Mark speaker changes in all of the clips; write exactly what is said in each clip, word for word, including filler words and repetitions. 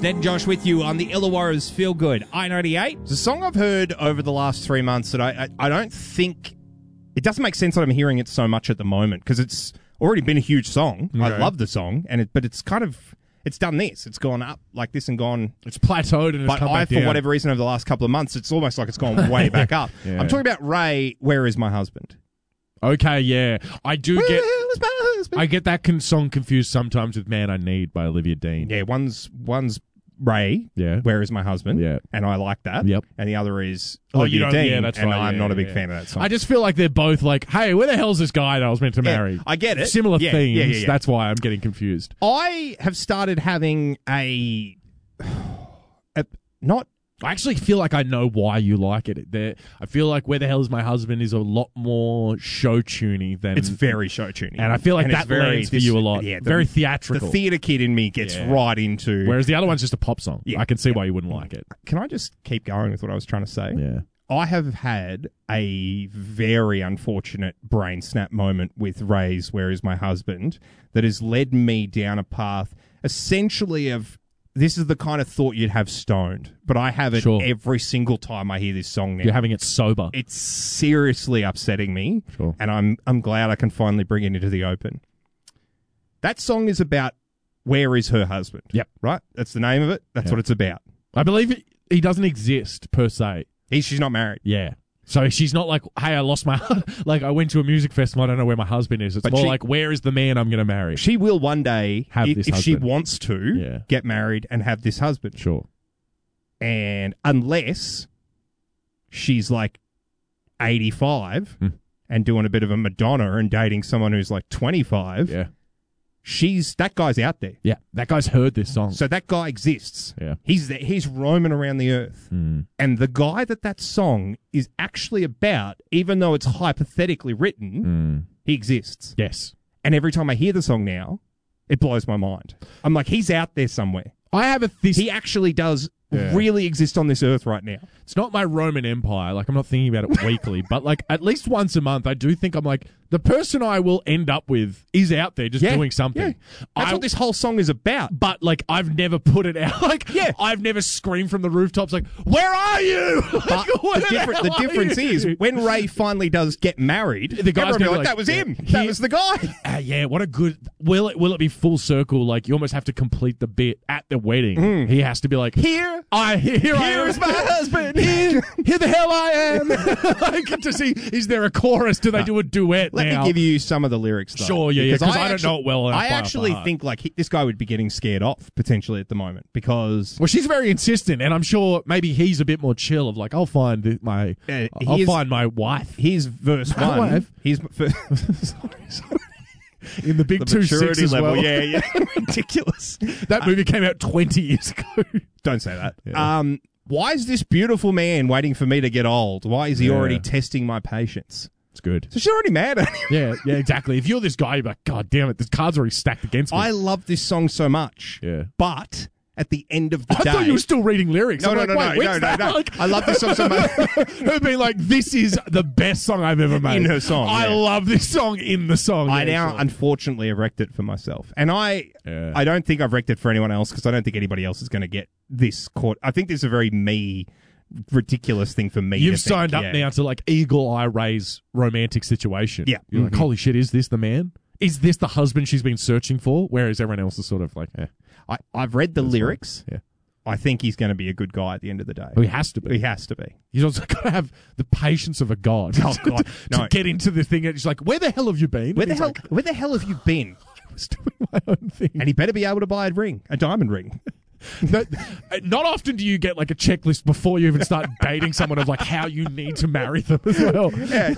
Speaker 1: Ned and Josh with you on the Illawarra's Feel Good I ninety-eight. It's a song I've heard over the last three months that I, I, I don't think... It doesn't make sense that I'm hearing it so much at the moment because it's already been a huge song. Okay. I love the song, and it, but it's kind of... It's done this. It's gone up like this and gone...
Speaker 2: It's plateaued and it's
Speaker 1: but
Speaker 2: come
Speaker 1: I,
Speaker 2: back
Speaker 1: for
Speaker 2: down.
Speaker 1: whatever reason, over the last couple of months, it's almost like it's gone way back up. Yeah. I'm talking about Ray, Where Is My Husband?
Speaker 2: Okay, yeah. I do
Speaker 1: Where
Speaker 2: get...
Speaker 1: is my husband?
Speaker 2: I get that con- song confused sometimes with Man I Need by Olivia Dean.
Speaker 1: Yeah, one's one's Ray,
Speaker 2: yeah.
Speaker 1: Where Is My Husband?
Speaker 2: Yeah.
Speaker 1: And I like that.
Speaker 2: Yep.
Speaker 1: And the other is
Speaker 2: Oh,
Speaker 1: Olivia
Speaker 2: you don't,
Speaker 1: Dean,
Speaker 2: yeah, that's
Speaker 1: and
Speaker 2: right.
Speaker 1: I'm
Speaker 2: yeah,
Speaker 1: not a big
Speaker 2: yeah.
Speaker 1: fan of that song.
Speaker 2: I just feel like they're both like, hey, where the hell's this guy that I was meant to
Speaker 1: Yeah,
Speaker 2: marry?
Speaker 1: I get it.
Speaker 2: Similar
Speaker 1: yeah,
Speaker 2: themes.
Speaker 1: Yeah, yeah, yeah.
Speaker 2: That's why I'm getting confused.
Speaker 1: I have started having a... a not...
Speaker 2: I actually feel like I know why you like it. There, I feel like Where the Hell Is My Husband is a lot more show-tuney than...
Speaker 1: It's very show-tuney.
Speaker 2: And I feel like
Speaker 1: and
Speaker 2: that
Speaker 1: very,
Speaker 2: lands for you a lot.
Speaker 1: Yeah, the,
Speaker 2: very theatrical.
Speaker 1: The theatre kid in me gets
Speaker 2: yeah.
Speaker 1: right into...
Speaker 2: Whereas the other one's just a pop song.
Speaker 1: Yeah.
Speaker 2: I can see
Speaker 1: yeah.
Speaker 2: why you wouldn't like it.
Speaker 1: Can I just keep going with what I was trying to say?
Speaker 2: Yeah.
Speaker 1: I have had a very unfortunate brain snap moment with Ray's Where Is My Husband that has led me down a path essentially of... This is the kind of thought you'd have stoned, but I have it
Speaker 2: Sure.
Speaker 1: every single time I hear this song now.
Speaker 2: You're having it sober.
Speaker 1: It's seriously upsetting me,
Speaker 2: Sure.
Speaker 1: and I'm I'm glad I can finally bring it into the open. That song is about where is her husband.
Speaker 2: Yep.
Speaker 1: Right? That's the name of it. That's
Speaker 2: Yep.
Speaker 1: what it's about.
Speaker 2: I believe it, he doesn't exist, per se.
Speaker 1: He, she's not married.
Speaker 2: Yeah. So she's not like, hey, I lost my... like, I went to a music festival, I don't know where my husband is. It's
Speaker 1: But
Speaker 2: more
Speaker 1: she-
Speaker 2: like, where is the man I'm going to marry?
Speaker 1: She will one day,
Speaker 2: Have
Speaker 1: if,
Speaker 2: this
Speaker 1: if she
Speaker 2: husband.
Speaker 1: wants to,
Speaker 2: Yeah.
Speaker 1: get married and have this husband.
Speaker 2: Sure.
Speaker 1: And unless she's like eighty-five
Speaker 2: Hmm.
Speaker 1: and doing a bit of a Madonna and dating someone who's like twenty-five,
Speaker 2: Yeah.
Speaker 1: she's that guy's out there.
Speaker 2: Yeah. That guy's heard this song.
Speaker 1: So that guy exists.
Speaker 2: Yeah.
Speaker 1: He's there, he's roaming around the earth.
Speaker 2: Mm.
Speaker 1: And the guy that that song is actually about, even though it's hypothetically written,
Speaker 2: Mm.
Speaker 1: he exists.
Speaker 2: Yes.
Speaker 1: And every time I hear the song now, it blows my mind. I'm like, he's out there somewhere.
Speaker 2: I have a this.
Speaker 1: He actually does
Speaker 2: Yeah.
Speaker 1: really exist on this earth right now.
Speaker 2: It's not my Roman Empire. Like, I'm not thinking about it weekly, but like at least once a month, I do think I'm like, the person I will end up with is out there just
Speaker 1: Yeah.
Speaker 2: doing something.
Speaker 1: Yeah. That's
Speaker 2: I,
Speaker 1: what this whole song is about.
Speaker 2: But like, I've never put it out. Like,
Speaker 1: Yeah.
Speaker 2: I've never screamed from the rooftops like, "Where are you?"
Speaker 1: But
Speaker 2: Like, where
Speaker 1: the, different,
Speaker 2: hell
Speaker 1: the
Speaker 2: are
Speaker 1: difference
Speaker 2: you?
Speaker 1: is when Ray finally does get married,
Speaker 2: The guy's
Speaker 1: everyone will
Speaker 2: gonna
Speaker 1: be
Speaker 2: be
Speaker 1: like,
Speaker 2: like,
Speaker 1: that was
Speaker 2: yeah,
Speaker 1: him.
Speaker 2: he-
Speaker 1: that was the guy.
Speaker 2: Uh, yeah, what a good. Will it? Will it be full circle? Like, you almost have to complete the bit at the wedding. He has to be like,
Speaker 1: Here,
Speaker 2: I here, I
Speaker 1: here
Speaker 2: am.
Speaker 1: is my husband.
Speaker 2: Here, here the hell I am. I get to see. Is there a chorus? Do they do a duet
Speaker 1: Let
Speaker 2: now?
Speaker 1: me give you some of the lyrics, though.
Speaker 2: Sure, yeah, yeah, 'cause I don't
Speaker 1: actually-
Speaker 2: know it well enough
Speaker 1: I
Speaker 2: by
Speaker 1: actually
Speaker 2: heart.
Speaker 1: think like he, this guy would be getting scared off potentially at the moment because
Speaker 2: Well, she's very insistent, and I'm sure maybe he's a bit more chill. Of like, I'll find the- my,
Speaker 1: Uh,
Speaker 2: I'll
Speaker 1: here's-
Speaker 2: find my wife
Speaker 1: here's verse
Speaker 2: My
Speaker 1: one.
Speaker 2: wife.
Speaker 1: He's sorry, sorry.
Speaker 2: in the big
Speaker 1: the
Speaker 2: two
Speaker 1: maturity
Speaker 2: six as
Speaker 1: level.
Speaker 2: well.
Speaker 1: Yeah, yeah, ridiculous.
Speaker 2: That movie came out twenty years ago.
Speaker 1: Don't say that.
Speaker 2: Yeah.
Speaker 1: Um, why is this beautiful man waiting for me to get old? Why is he
Speaker 2: Yeah.
Speaker 1: already testing my patience?
Speaker 2: It's good.
Speaker 1: So she's already mad at him.
Speaker 2: Yeah, yeah, exactly. If you're this guy, you're like, God damn it, the cards are already stacked against me.
Speaker 1: I love this song so much.
Speaker 2: Yeah.
Speaker 1: But at the end of the
Speaker 2: I
Speaker 1: day,
Speaker 2: thought you were still reading lyrics.
Speaker 1: No,
Speaker 2: I'm
Speaker 1: no,
Speaker 2: like,
Speaker 1: no,
Speaker 2: wait,
Speaker 1: no,
Speaker 2: when's
Speaker 1: no, no,
Speaker 2: that?
Speaker 1: no.
Speaker 2: Like-
Speaker 1: I love this song so much.
Speaker 2: Her being like, this is the best song I've ever made.
Speaker 1: In her song,
Speaker 2: I
Speaker 1: yeah.
Speaker 2: love this song in the song.
Speaker 1: I
Speaker 2: Yeah,
Speaker 1: now,
Speaker 2: sure.
Speaker 1: unfortunately, have wrecked it for myself. And I
Speaker 2: Yeah.
Speaker 1: I don't think I've wrecked it for anyone else because I don't think anybody else is going to get this caught. I think this is a very me, ridiculous thing for me
Speaker 2: You've
Speaker 1: to think.
Speaker 2: signed up
Speaker 1: Yeah.
Speaker 2: now to like Eagle Eye Ray's romantic situation.
Speaker 1: Yeah.
Speaker 2: You're like,
Speaker 1: Mhm.
Speaker 2: holy shit, is this the man? Is this the husband she's been searching for? Whereas everyone else is sort of like, eh.
Speaker 1: I, I've read the
Speaker 2: That's
Speaker 1: lyrics.
Speaker 2: Yeah.
Speaker 1: I think he's going to be a good guy at the end of the day.
Speaker 2: Well, he has to be.
Speaker 1: He has to be.
Speaker 2: He's also got to have the patience of a god.
Speaker 1: Oh, God,
Speaker 2: to,
Speaker 1: no.
Speaker 2: to get into the thing. And he's like, where the hell have you been?
Speaker 1: Where
Speaker 2: And
Speaker 1: the
Speaker 2: he's
Speaker 1: hell?
Speaker 2: like,
Speaker 1: Where the hell have you been?
Speaker 2: I was doing my own thing.
Speaker 1: And he better be able to buy a ring, a diamond ring.
Speaker 2: No, not often do you get like a checklist before you even start dating someone of like how you need to marry them as well.
Speaker 1: Yeah.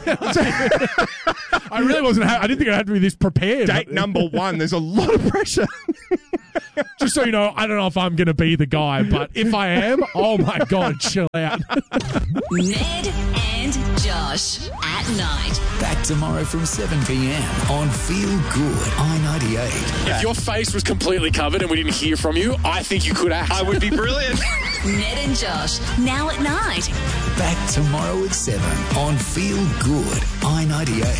Speaker 2: I really wasn't. Ha- I didn't think I had to be this prepared.
Speaker 1: Date number one. There's a lot of pressure.
Speaker 2: Just so you know, I don't know if I'm going to be the guy, but if I am, oh my god, chill out.
Speaker 3: Ned and Josh at night.
Speaker 4: Back tomorrow from seven p.m. on Feel Good I ninety-eight.
Speaker 5: If your face was completely covered and we didn't hear from you, I think you could act. I would be brilliant.
Speaker 3: Ned and Josh, now at night.
Speaker 4: Back tomorrow at seven on Feel Good I ninety-eight.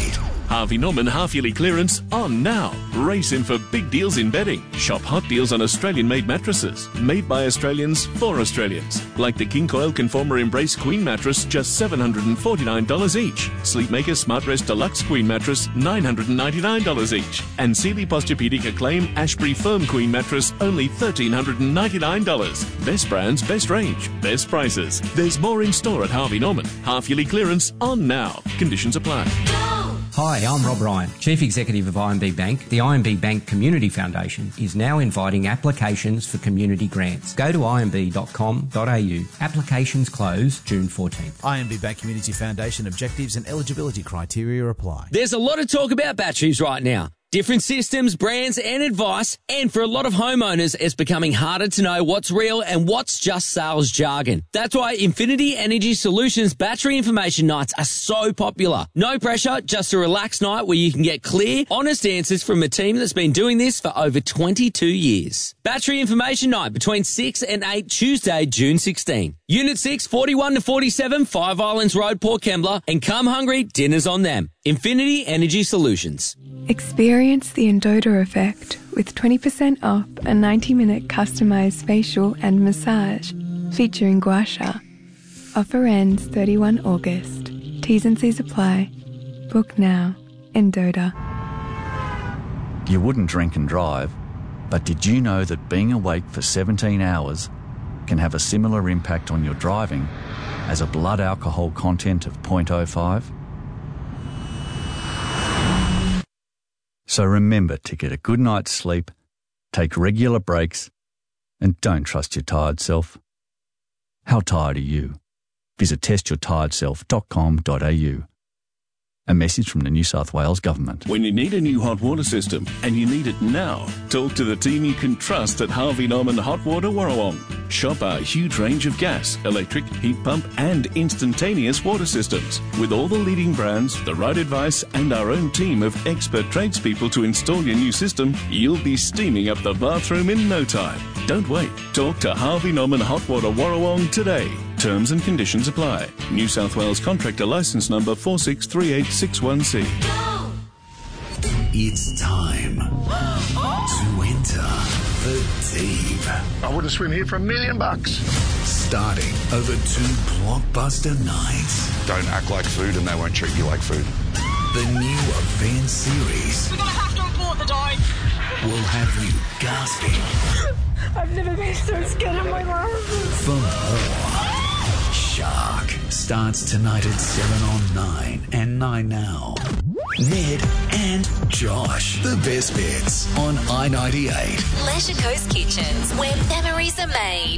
Speaker 6: Harvey Norman half-yearly clearance on now. Race in for big deals in bedding. Shop hot deals on Australian-made mattresses. Made by Australians for Australians. Like the King Coil Conformer Embrace Queen mattress, just seven hundred forty-nine dollars each. Sleepmaker Smartrest Deluxe Queen mattress, nine hundred ninety-nine dollars each. And Sealy Posturepedic Acclaim Ashbury Firm Queen mattress, only one thousand three hundred ninety-nine dollars. Best brands, best range, best prices. There's more in store at Harvey Norman. Half-yearly clearance on now. Conditions apply.
Speaker 7: Hi, I'm Rob Ryan, Chief Executive of I M B Bank. The I M B Bank Community Foundation is now inviting applications for community grants. Go to i m b dot com dot a u. Applications close June fourteenth.
Speaker 8: I M B Bank Community Foundation objectives and eligibility criteria apply.
Speaker 9: There's a lot of talk about batteries right now. Different systems, brands and advice, and for a lot of homeowners, it's becoming harder to know what's real and what's just sales jargon. That's why Infinity Energy Solutions battery information nights are so popular. No pressure, just a relaxed night where you can get clear, honest answers from a team that's been doing this for over twenty-two years. Battery information night between six and eight, Tuesday, June sixteenth. Unit six, forty-one to forty-seven, Five Islands Road, Port Kembla, and come hungry, dinner's on them. Infinity Energy Solutions.
Speaker 10: Experience the Endota effect with twenty percent off a ninety minute customised facial and massage featuring gua sha. Offer ends thirty-first of August. T's and C's apply. Book now. Endota.
Speaker 11: You wouldn't drink and drive, but did you know that being awake for seventeen hours can have a similar impact on your driving as a blood alcohol content of zero point zero five? So remember to get a good night's sleep, take regular breaks, and don't trust your tired self. How tired are you? Visit test your tired self dot com dot a u. A message from the New South Wales Government.
Speaker 6: When you need a new hot water system, and you need it now, talk to the team you can trust at Harvey Norman Hot Water Warrawong. Shop our huge range of gas, electric, heat pump and instantaneous water systems. With all the leading brands, the right advice and our own team of expert tradespeople to install your new system, you'll be steaming up the bathroom in no time. Don't wait. Talk to Harvey Norman Hot Water Warrawong today. Terms and conditions apply. New South Wales Contractor Licence Number four six three eight six one C.
Speaker 4: It's time to enter the deep.
Speaker 12: I wouldn't swim here for a million bucks.
Speaker 4: Starting over two blockbuster nights.
Speaker 12: Don't act like food and they won't treat you like food.
Speaker 4: The new event series.
Speaker 13: We're going to have to abort the dive.
Speaker 4: Will have you gasping.
Speaker 13: I've never been so scared in my life.
Speaker 4: For more. Shark starts tonight at seven on nine and nine now. Ned and Josh, the best bits on I ninety-eight.
Speaker 3: Leisure Coast Kitchens, where memories are made.